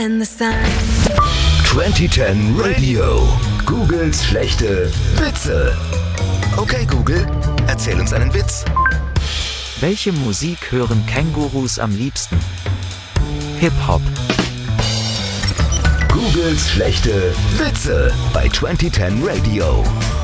And the sun. 2010 Radio. Googles schlechte Witze. Okay, Google, erzähl uns einen Witz. Welche Musik hören Kängurus am liebsten? Hip-Hop. Googles schlechte Witze bei 2010 Radio.